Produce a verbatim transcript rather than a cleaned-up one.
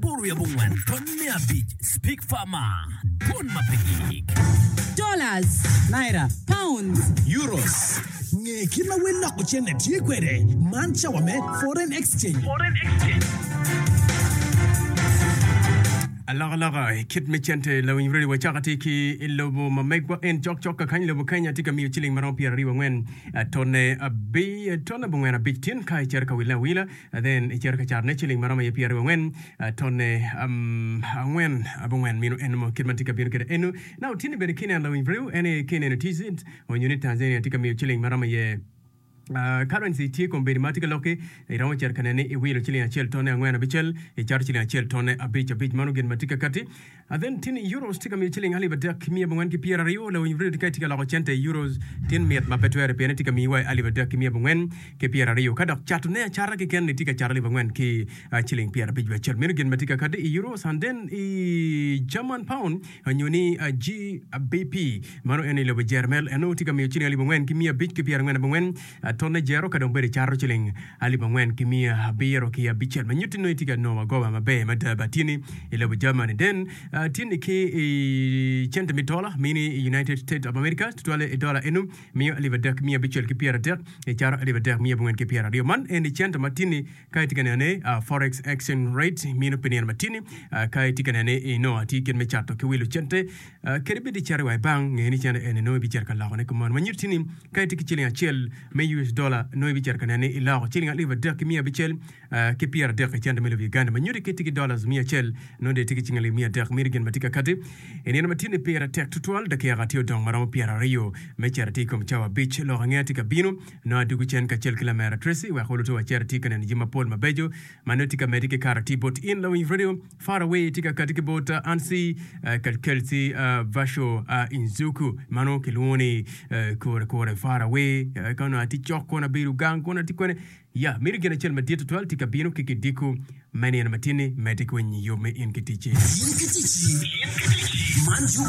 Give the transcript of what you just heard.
Puru ya bungwan, Tonmea Beach, Speak Farmer, Bon Mapigik. Dollars, Naira, pounds, euros. Nge kila wena kuchene tikwere. Mancha wame foreign exchange. Foreign exchange. Alors alors kit mechante la winreli wa chakati ki lobo mamegwa en chok chok kan lobo Kenya tika mi chiling maron pia riwa ngwen tonne abi tonne bungwen abitin kai cherka wila wila then cherka charne chiling maron ya pia riwa ngwen tonne um ngwen abungwen mino enmo kit matika pia kida enu now tini bere kina la winreli ene kina no tizit on unit Tanzania tika mi chiling maron ya Uh, currency tie komberi matika loke irawo cher kanene e wilo chili achel tone angwena bichel e char chili achel tone abich abich manu gen matika kati and then tin euros tika mi chili ali badak kimia bungwan ki piera rio la winvri tika tika la chente euros tin miet mapetwere pene tika mi wai ali badak kimia bungwan ke piera rio kada chatu ne chara ke ken tika chara li bungwan ki uh, chili piera bich bachel menu gen matika kati e euros and then e German pound nyuni uh, G B P manu eni lo jermel eno tika mi chili ali bungwan kimia bich ke piera ngwen bungwan uh, tonne jero ka don bere charro chiling ali bangwen kimia habiro ki bichel manyuti no itika no magoba mabe madabatini ile bu Germany den uh, tini ke e cento mitola mini United States of America tutwale e dollar enu mi ali badak mi bichel ki piera der e charro ali badak mi bangwen ki piera rio man en cento matini kai tikane ne uh, forex exchange rate mino penian matini uh, kai tikane ne e no ati ken me chato ke wilu cente uh, keribe di charwa bang ngeni chane en no bicher ka lawo ne ko man manyuti ni kai tikili achel me U S dollar no bicher kanane ila chiling ali badak mi bichel uh, ke piera der chende melo Uganda manyuri ke tiki dollars mi achel no de tiki chingali mi der mirgen matika kati enena matini piera tek tutwal de ke ratio dong maramo piera rio me charity kom chawa beach lo ngati ka binu no adugu chen ka chel kila mera tracy wa kholo to wa charity kanane jima Paul Mabejo manotika medike karati bot in lo in radio far away tika katike bot uh, ansi uh, kalkelsi uh, vasho uh, inzuku mano kiluni uh, kore kore far away uh, kana ati choko na biru gang kona tikone ya miri gena chel madieto twal tika bino kikidiku mani na matini medic when you me in kitiche Kitichi. Manju